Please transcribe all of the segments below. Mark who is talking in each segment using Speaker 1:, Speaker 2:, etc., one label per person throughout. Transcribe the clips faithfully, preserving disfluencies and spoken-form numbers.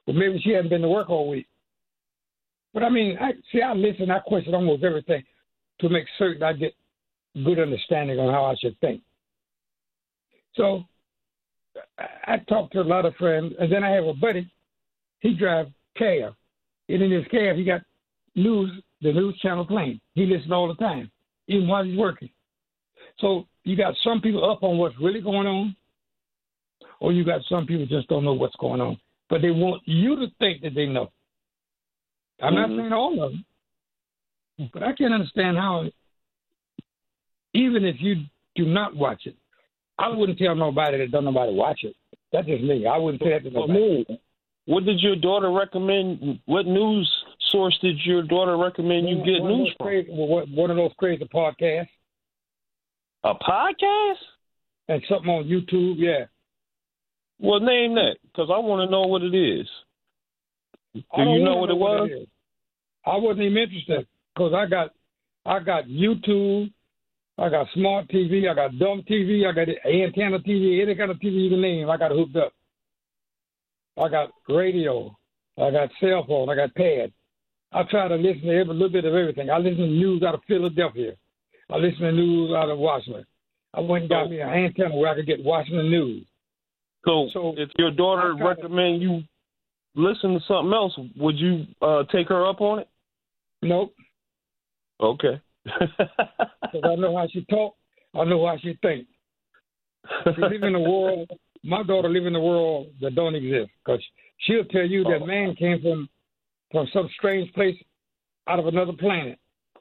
Speaker 1: Well, maybe she hadn't been to work all week. But, I mean, I see, I listen, I question almost everything to make certain I get good understanding on how I should think. So I, I talk to a lot of friends, and then I have a buddy. He drives cab. And in his cab, he got news, the news channel playing. He listens all the time, even while he's working. So you got some people up on what's really going on, or you got some people just don't know what's going on. But they want you to think that they know. I'm mm-hmm. not saying all of them, but I can't understand how, even if you do not watch it, I wouldn't tell nobody that don't nobody watch it. That's just me. I wouldn't say that to nobody.
Speaker 2: What did your daughter recommend? What news source did your daughter recommend you get
Speaker 1: one
Speaker 2: news from?
Speaker 1: Crazy, one of those crazy podcasts.
Speaker 2: A podcast?
Speaker 1: And something on YouTube, yeah.
Speaker 2: Well, name that, because I want to know what it is. Do you know what it was? What it
Speaker 1: I wasn't even interested, because I got, I got YouTube, I got smart T V, I got dumb T V, I got antenna T V, any kind of T V you can name, I got it hooked up. I got radio, I got cell phone, I got pad. I try to listen to every little bit of everything. I listen to news out of Philadelphia. I listen to news out of Washington. I went and got so, me an antenna where I could get Washington news.
Speaker 2: So, so if your daughter recommend you listen to something else, would you uh, take her up on it?
Speaker 1: Nope.
Speaker 2: Okay.
Speaker 1: Because I know how she talk. I know how she think. She live in a world. My daughter live in a world that don't exist. Because she'll tell you that man came from from some strange place out of another planet.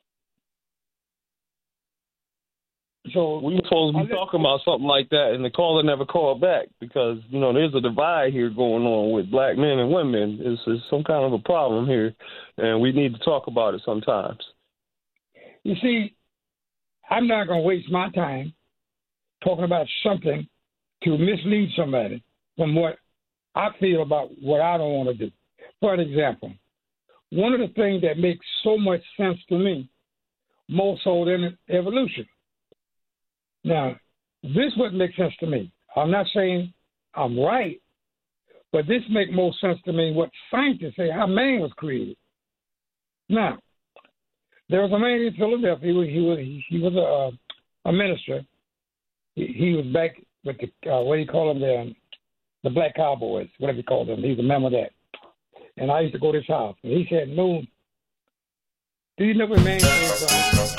Speaker 1: So
Speaker 2: we were supposed to be talking about something like that, and the caller never called back because, you know, there's a divide here going on with black men and women. It's, it's some kind of a problem here, and we need to talk about it sometimes.
Speaker 1: You see, I'm not going to waste my time talking about something to mislead somebody from what I feel about what I don't want to do. For an example, one of the things that makes so much sense to me, more so than evolution. Now, this would make sense to me. I'm not saying I'm right, but this makes more sense to me what scientists say how man was created. Now, there was a man in Philadelphia. He was he was, he was a, a minister. He, he was back with the uh, what do you call them the the Black Cowboys, whatever you call them. He's a member of that. And I used to go to his house, and he said, "Moon, do you know where man came from?"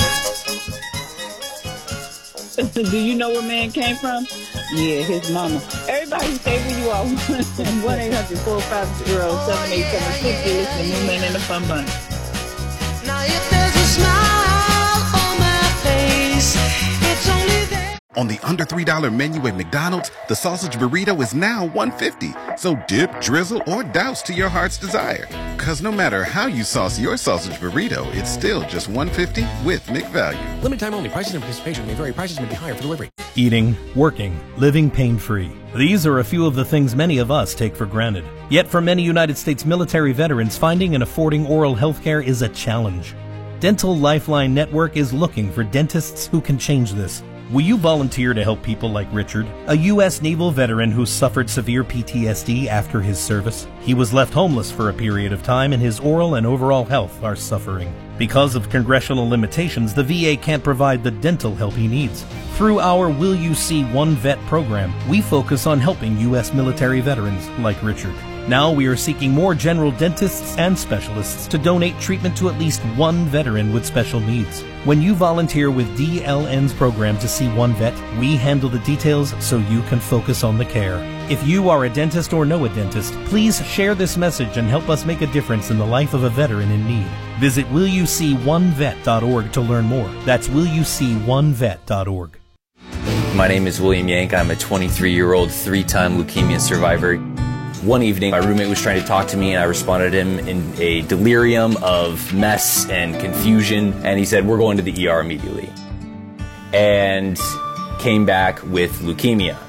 Speaker 3: Do you know where man came from? Yeah, his mama. Everybody stay where you are. one eight hundred four five zero seven eight seven six. You're listening to New Man in the Fun Bunch. Now if there's a smile
Speaker 4: on my face, it's only there. On the under three dollar menu at McDonald's, the sausage burrito is now one fifty. So dip, drizzle, or douse to your heart's desire. Because no matter how you sauce your sausage burrito, it's still just one fifty with McValue.
Speaker 5: Limited time only. Prices and participation may vary. Prices may be higher for delivery.
Speaker 6: Eating, working, living pain-free. These are a few of the things many of us take for granted. Yet for many United States military veterans, finding and affording oral health care is a challenge. Dental Lifeline Network is looking for dentists who can change this. Will you volunteer to help people like Richard, a U S naval veteran who suffered severe P T S D after his service? He was left homeless for a period of time, and his oral and overall health are suffering. Because of congressional limitations, the V A can't provide the dental help he needs. Through our Will You See One Vet program, we focus on helping U S military veterans like Richard. Now we are seeking more general dentists and specialists to donate treatment to at least one veteran with special needs. When you volunteer with D L N's program to see one vet, we handle the details so you can focus on the care. If you are a dentist or know a dentist, please share this message and help us make a difference in the life of a veteran in need. Visit will you see one vet dot org to learn more. That's will you see one vet dot org.
Speaker 7: My name is William Yank. I'm a twenty-three-year-old three-time leukemia survivor. One evening, my roommate was trying to talk to me, and I responded to him in a delirium of mess and confusion, and he said, "We're going to the E R immediately," and came back with leukemia.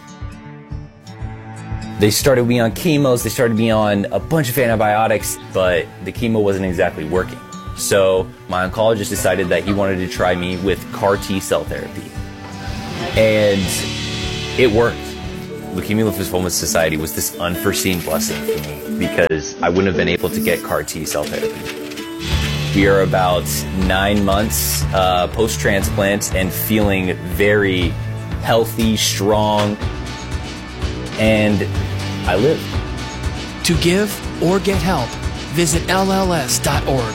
Speaker 7: They started me on chemos, they started me on a bunch of antibiotics, but the chemo wasn't exactly working. So my oncologist decided that he wanted to try me with CAR T cell therapy, and it worked. Leukemia Lymphoma Society was this unforeseen blessing for me because I wouldn't have been able to get C A R T cell therapy. We are about nine months uh, post-transplant and feeling very healthy, strong, and I live.
Speaker 8: To give or get help, visit L L S dot org.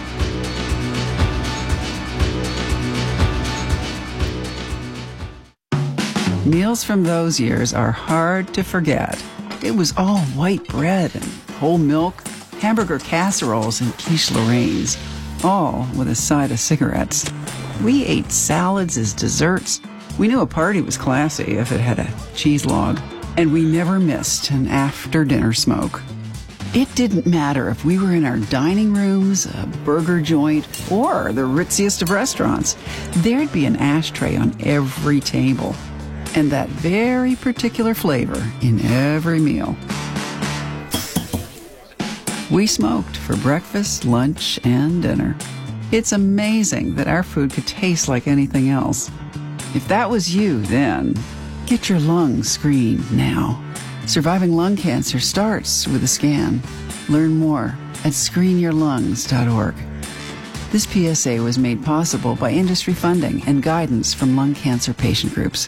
Speaker 9: Meals from those years are hard to forget. It was all white bread and whole milk, hamburger casseroles and quiche Lorraines, all with a side of cigarettes. We ate salads as desserts. We knew a party was classy if it had a cheese log, and we never missed an after-dinner smoke. It didn't matter if we were in our dining rooms, a burger joint, or the ritziest of restaurants. There'd be an ashtray on every table, and that very particular flavor in every meal. We smoked for breakfast, lunch, and dinner. It's amazing that our food could taste like anything else. If that was you then, get your lungs screened now. Surviving lung cancer starts with a scan. Learn more at screen your lungs dot org. This P S A was made possible by industry funding and guidance from lung cancer patient groups.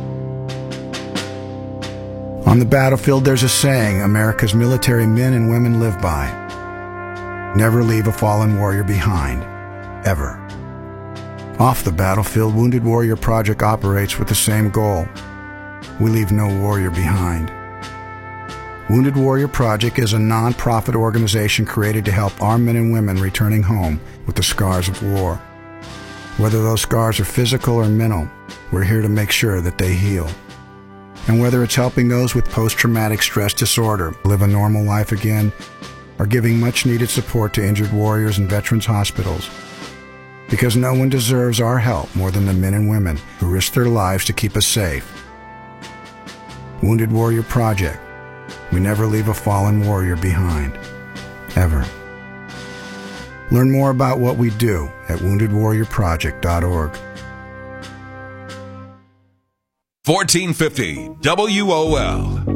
Speaker 10: On the battlefield, there's a saying America's military men and women live by. Never leave a fallen warrior behind, ever. Off the battlefield, Wounded Warrior Project operates with the same goal. We leave no warrior behind. Wounded Warrior Project is a non-profit organization created to help our men and women returning home with the scars of war. Whether those scars are physical or mental, we're here to make sure that they heal. And whether it's helping those with post-traumatic stress disorder live a normal life again, or giving much-needed support to injured warriors in veterans' hospitals. Because no one deserves our help more than the men and women who risk their lives to keep us safe. Wounded Warrior Project. We never leave a fallen warrior behind. Ever. Learn more about what we do at wounded warrior project dot org.
Speaker 11: fourteen fifty W O L.